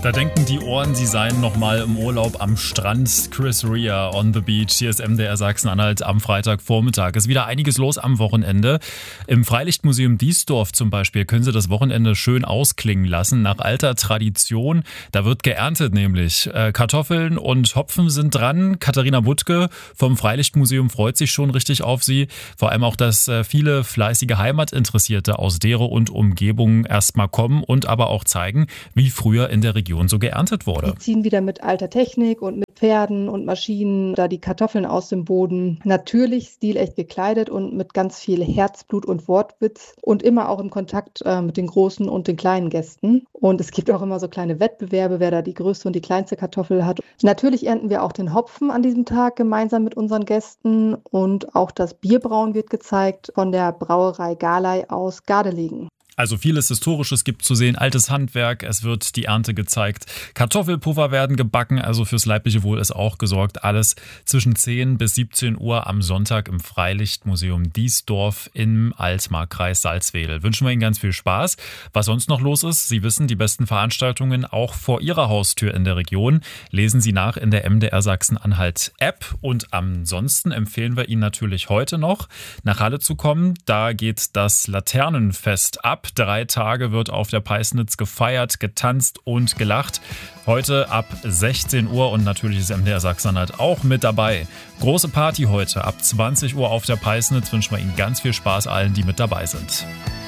Da denken die Ohren, sie seien nochmal im Urlaub am Strand. Chris Rea on the beach. Hier ist MDR Sachsen-Anhalt am Freitagvormittag. Ist wieder einiges los am Wochenende. Im Freilichtmuseum Diesdorf zum Beispiel können Sie das Wochenende schön ausklingen lassen. Nach alter Tradition. Da wird geerntet nämlich. Kartoffeln und Hopfen sind dran. Katharina Wuttke vom Freilichtmuseum freut sich schon richtig auf Sie. Vor allem auch, dass viele fleißige Heimatinteressierte aus Deere und Umgebung erstmal kommen und aber auch zeigen, wie früher in der Region so geerntet wurde. Die ziehen wieder mit alter Technik und mit Pferden und Maschinen da die Kartoffeln aus dem Boden. Natürlich stilecht gekleidet und mit ganz viel Herzblut und Wortwitz und immer auch im Kontakt mit den großen und den kleinen Gästen. Und es gibt auch immer so kleine Wettbewerbe, wer da die größte und die kleinste Kartoffel hat. Natürlich ernten wir auch den Hopfen an diesem Tag gemeinsam mit unseren Gästen und auch das Bierbrauen wird gezeigt von der Brauerei Galay aus Gardelegen. Also vieles Historisches gibt zu sehen, altes Handwerk, es wird die Ernte gezeigt, Kartoffelpuffer werden gebacken, also fürs leibliche Wohl ist auch gesorgt. Alles zwischen 10 bis 17 Uhr am Sonntag im Freilichtmuseum Diesdorf im Altmarkkreis Salzwedel. Wünschen wir Ihnen ganz viel Spaß. Was sonst noch los ist, Sie wissen, die besten Veranstaltungen auch vor Ihrer Haustür in der Region. Lesen Sie nach in der MDR Sachsen-Anhalt App und ansonsten empfehlen wir Ihnen natürlich heute noch nach Halle zu kommen. Da geht das Laternenfest ab. 3 Tage wird auf der Peisnitz gefeiert, getanzt und gelacht. Heute ab 16 Uhr und natürlich ist MDR Sachsen-Anhalt auch mit dabei. Große Party heute ab 20 Uhr auf der Peisnitz. Wünschen wir Ihnen ganz viel Spaß allen, die mit dabei sind.